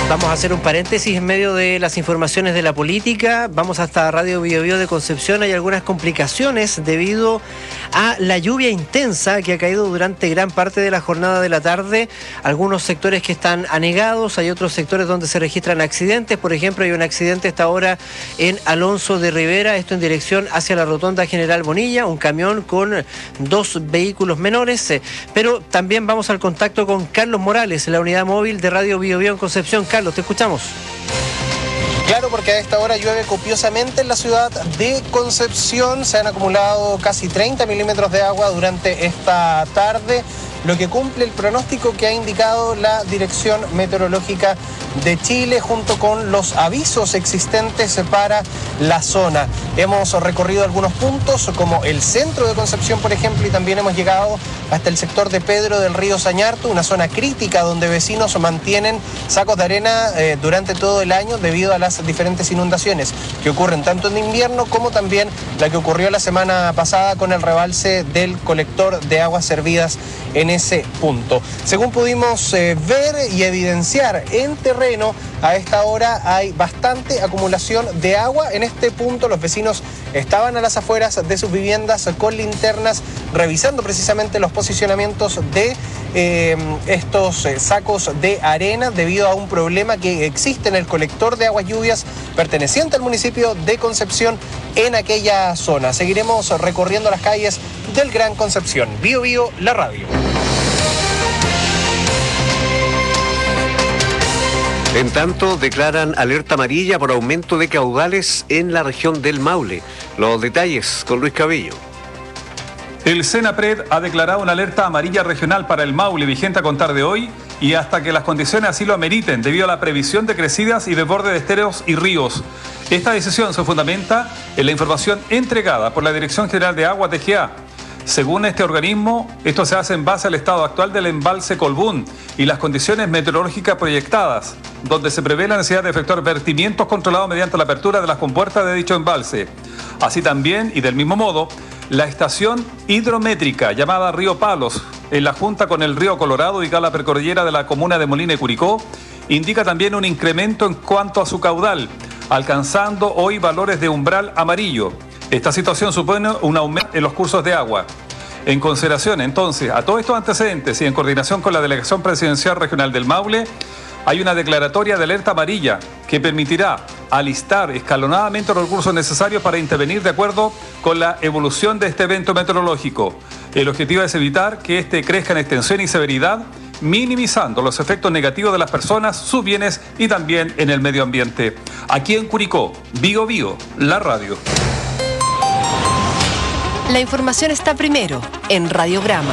Vamos a hacer un paréntesis en medio de las informaciones de la política. Vamos hasta Radio Bio Bio de Concepción. Hay algunas complicaciones debido a la lluvia intensa que ha caído durante gran parte de la jornada de la tarde. Algunos sectores que están anegados, hay otros sectores donde se registran accidentes. Por ejemplo, hay un accidente esta hora en Alonso de Rivera, esto en dirección hacia la rotonda General Bonilla, un camión con 2 vehículos menores. Pero también vamos al contacto con Carlos Morales, la unidad móvil de Radio Bio Bio en Concepción. Carlos, te escuchamos. Claro, porque a esta hora llueve copiosamente en la ciudad de Concepción. Se han acumulado casi 30 milímetros de agua durante esta tarde, lo que cumple el pronóstico que ha indicado la Dirección Meteorológica de Chile junto con los avisos existentes para la zona. Hemos recorrido algunos puntos como el centro de Concepción, por ejemplo, y también hemos llegado hasta el sector de Pedro del Río Sañartu, una zona crítica donde vecinos mantienen sacos de arena durante todo el año debido a las diferentes inundaciones que ocurren tanto en invierno como también la que ocurrió la semana pasada con el rebalse del colector de aguas servidas en ese punto. Según pudimos ver y evidenciar en terreno, a esta hora hay bastante acumulación de agua. En este punto los vecinos estaban a las afueras de sus viviendas con linternas revisando precisamente los posicionamientos de estos sacos de arena debido a un problema que existe en el colector de aguas lluvias perteneciente al municipio de Concepción en aquella zona. Seguiremos recorriendo las calles del Gran Concepción. Bio Bio, la radio. En tanto, declaran alerta amarilla por aumento de caudales en la región del Maule. Los detalles con Luis Cabello. El Senapred ha declarado una alerta amarilla regional para el Maule vigente a contar de hoy y hasta que las condiciones así lo ameriten debido a la previsión de crecidas y desborde de esteros y ríos. Esta decisión se fundamenta en la información entregada por la Dirección General de Agua TGA. Según este organismo, esto se hace en base al estado actual del embalse Colbún y las condiciones meteorológicas proyectadas, donde se prevé la necesidad de efectuar vertimientos controlados mediante la apertura de las compuertas de dicho embalse. Así también, y del mismo modo, la estación hidrométrica llamada Río Palos, en la junta con el río Colorado ubicada en la precordillera de la comuna de Molina y Curicó, indica también un incremento en cuanto a su caudal, alcanzando hoy valores de umbral amarillo. Esta situación supone un aumento en los cursos de agua. En consideración, entonces, a todos estos antecedentes y en coordinación con la Delegación Presidencial Regional del Maule, hay una declaratoria de alerta amarilla que permitirá alistar escalonadamente los recursos necesarios para intervenir de acuerdo con la evolución de este evento meteorológico. El objetivo es evitar que este crezca en extensión y severidad, minimizando los efectos negativos de las personas, sus bienes y también en el medio ambiente. Aquí en Curicó, Bio Bio, la radio. La información está primero en Radiograma.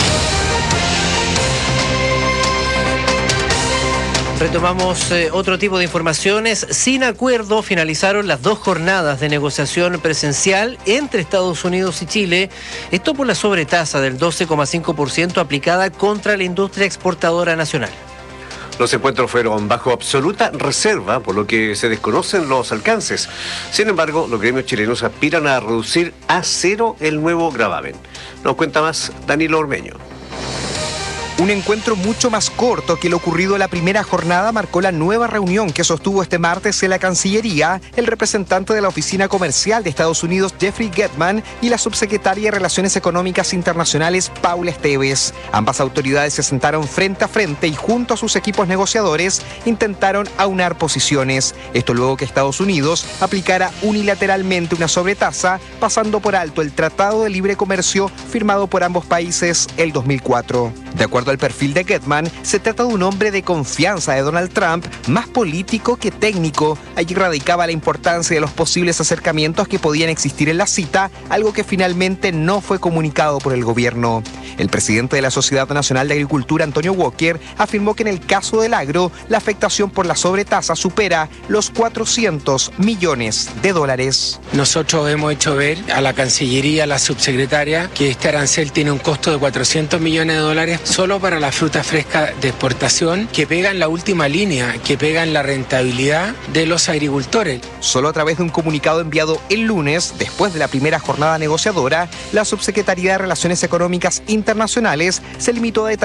Retomamos otro tipo de informaciones. Sin acuerdo finalizaron las 2 jornadas de negociación presencial entre Estados Unidos y Chile. Esto por la sobretasa del 12,5% aplicada contra la industria exportadora nacional. Los encuentros fueron bajo absoluta reserva, por lo que se desconocen los alcances. Sin embargo, los gremios chilenos aspiran a reducir a 0 el nuevo gravamen. Nos cuenta más Danilo Ormeño. Un encuentro mucho más corto que lo ocurrido en la primera jornada marcó la nueva reunión que sostuvo este martes en la Cancillería el representante de la Oficina Comercial de Estados Unidos, Jeffrey Gettman, y la subsecretaria de Relaciones Económicas Internacionales, Paula Esteves. Ambas autoridades se sentaron frente a frente y junto a sus equipos negociadores intentaron aunar posiciones. Esto luego que Estados Unidos aplicara unilateralmente una sobretasa, pasando por alto el Tratado de Libre Comercio firmado por ambos países el 2004. De acuerdo al perfil de Gettman, se trata de un hombre de confianza de Donald Trump, más político que técnico. Allí radicaba la importancia de los posibles acercamientos que podían existir en la cita, algo que finalmente no fue comunicado por el gobierno. El presidente de la Sociedad Nacional de Agricultura, Antonio Walker, afirmó que en el caso del agro, la afectación por la sobretasa supera los 400 millones de dólares. Nosotros hemos hecho ver a la Cancillería, a la subsecretaria, que este arancel tiene un costo de 400 millones de dólares solo para la fruta fresca de exportación, que pega en la última línea, que pega en la rentabilidad de los agricultores. Solo a través de un comunicado enviado el lunes, después de la primera jornada negociadora, la Subsecretaría de Relaciones Económicas Internacionales se limitó a detallar